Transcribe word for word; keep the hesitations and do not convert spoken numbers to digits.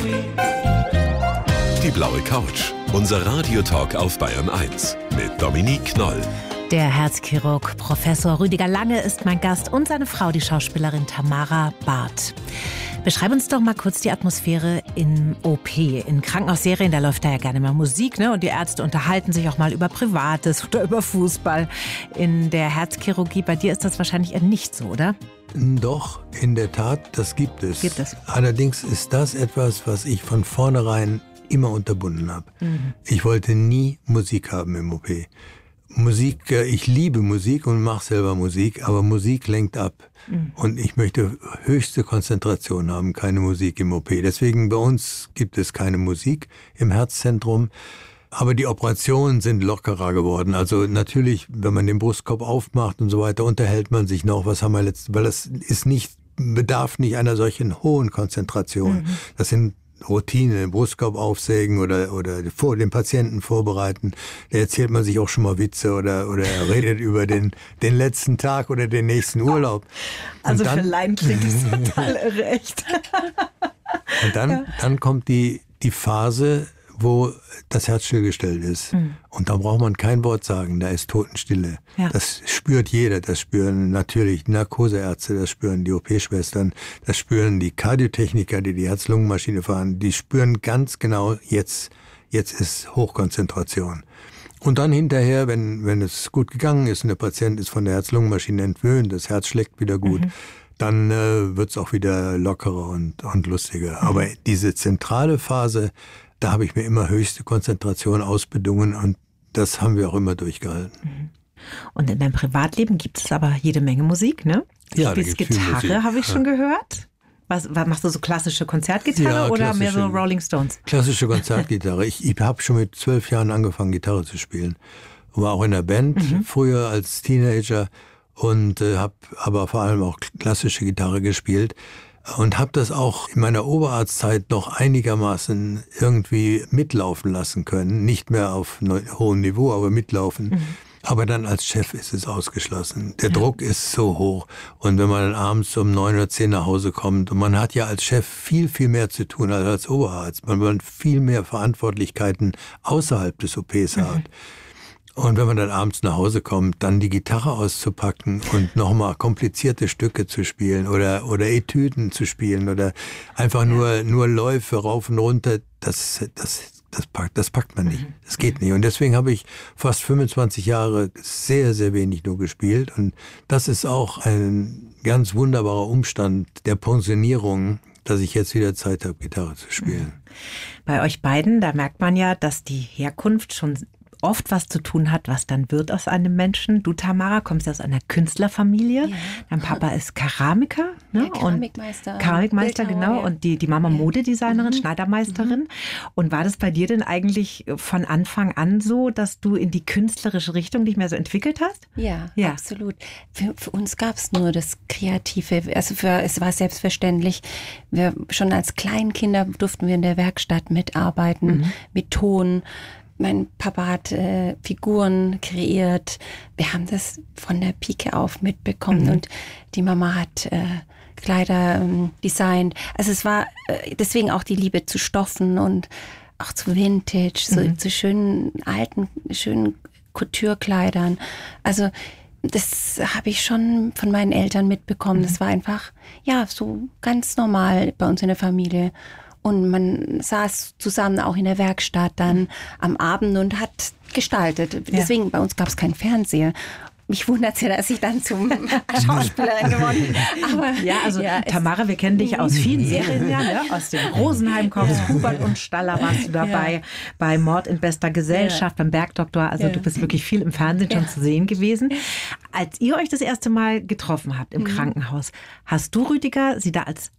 Die blaue Couch. Unser Radiotalk auf Bayern eins mit Dominique Knoll. Der Herzchirurg Professor Rüdiger Lange ist mein Gast und seine Frau, die Schauspielerin Tamara Barth. Beschreib uns doch mal kurz die Atmosphäre im O P. In Krankenhausserien, da läuft da ja gerne mal Musik, ne? Und die Ärzte unterhalten sich auch mal über Privates oder über Fußball. In der Herzchirurgie, bei dir ist das wahrscheinlich eher nicht so, oder? Doch, in der Tat, das gibt es. Gibt es. Allerdings ist das etwas, was ich von vornherein immer unterbunden habe. Mhm. Ich wollte nie Musik haben im O P. Musik, ich liebe Musik und mache selber Musik, aber Musik lenkt ab. Mhm. Und ich möchte höchste Konzentration haben, keine Musik im O P. Deswegen bei uns gibt es keine Musik im Herzzentrum. Aber die Operationen sind lockerer geworden. Also natürlich, wenn man den Brustkorb aufmacht und so weiter, unterhält man sich noch. Was haben wir letzt, weil das ist nicht, bedarf nicht einer solchen hohen Konzentration. Mhm. Das sind Routine, den Brustkorb aufsägen oder, oder vor, den Patienten vorbereiten. Da erzählt man sich auch schon mal Witze oder, oder er redet über den, den letzten Tag oder den nächsten Urlaub. Also dann, für Laien klingt das total irre, echt. Und dann, ja. dann kommt die, die Phase, wo das Herz stillgestellt ist. Mhm. Und da braucht man kein Wort sagen, da ist Totenstille. Ja. Das spürt jeder, das spüren natürlich die Narkoseärzte, das spüren die O P-Schwestern, das spüren die Kardiotechniker, die die Herz-Lungen-Maschine fahren. Die spüren ganz genau, jetzt, jetzt ist Hochkonzentration. Und dann hinterher, wenn, wenn es gut gegangen ist und der Patient ist von der Herz-Lungen-Maschine entwöhnt, das Herz schlägt wieder gut, mhm. dann äh, wird es auch wieder lockerer und, und lustiger. Mhm. Aber diese zentrale Phase, da habe ich mir immer höchste Konzentration ausbedungen und das haben wir auch immer durchgehalten. Und in deinem Privatleben gibt es aber jede Menge Musik, ne? Du ja, spielst Gitarre, habe ich schon gehört. Was, was machst du, so klassische Konzertgitarre ja, oder mehr so Rolling Stones? Klassische Konzertgitarre. ich ich habe schon mit zwölf Jahren angefangen, Gitarre zu spielen. War auch in der Band, mhm. früher als Teenager und äh, habe aber vor allem auch klassische Gitarre gespielt. Und habe das auch in meiner Oberarztzeit noch einigermaßen irgendwie mitlaufen lassen können. Nicht mehr auf hohem Niveau, aber mitlaufen. Mhm. Aber dann als Chef ist es ausgeschlossen. Der ja. Druck ist so hoch. Und wenn man dann abends um neun oder zehn nach Hause kommt, und man hat ja als Chef viel, viel mehr zu tun als als Oberarzt. Man hat viel mehr Verantwortlichkeiten außerhalb des O Ps mhm. hat. Und wenn man dann abends nach Hause kommt, dann die Gitarre auszupacken und nochmal komplizierte Stücke zu spielen oder, oder Etüden zu spielen oder einfach nur, nur Läufe rauf und runter, das, das, das packt, das packt man nicht. Das geht nicht. Und deswegen habe ich fast fünfundzwanzig Jahre sehr, sehr wenig nur gespielt. Und das ist auch ein ganz wunderbarer Umstand der Pensionierung, dass ich jetzt wieder Zeit habe, Gitarre zu spielen. Bei euch beiden, da merkt man ja, dass die Herkunft schon oft was zu tun hat, was dann wird aus einem Menschen. Du, Tamara, kommst aus einer Künstlerfamilie. Ja. Dein Papa ist Keramiker. Ne? Ja, Keramikmeister. Und Keramikmeister, genau. Ja. Und die, die Mama Modedesignerin, mhm. Schneidermeisterin. Mhm. Und war das bei dir denn eigentlich von Anfang an so, dass du in die künstlerische Richtung dich mehr so entwickelt hast? Ja, ja. absolut. Für, für uns gab es nur das Kreative. Also für, es war selbstverständlich. Wir, schon als Kleinkinder durften wir in der Werkstatt mitarbeiten, mhm. mit Ton. Mein Papa hat äh, Figuren kreiert. Wir haben das von der Pike auf mitbekommen. Mhm. Und die Mama hat äh, Kleider ähm, designt. Also es war äh, deswegen auch die Liebe zu Stoffen und auch zu Vintage, so, mhm. zu schönen alten, schönen Couture-Kleidern. Also das habe ich schon von meinen Eltern mitbekommen. Mhm. Das war einfach, ja, so ganz normal bei uns in der Familie. Und man saß zusammen auch in der Werkstatt dann am Abend und hat gestaltet. Deswegen, ja. bei uns gab es keinen Fernseher. Mich wundert es ja, dass ich dann zum Schauspielerin geworden bin. Aber ja, also ja, Tamara, wir kennen dich aus vielen Serien, ja, ne? Aus dem Rosenheim-Korps, ja. Hubert und Staller warst du dabei, ja. bei Mord in bester Gesellschaft, ja. beim Bergdoktor. Also ja. du bist wirklich viel im Fernsehen ja. schon zu sehen gewesen. Als ihr euch das erste Mal getroffen habt im mhm. Krankenhaus, hast du, Rüdiger, sie da als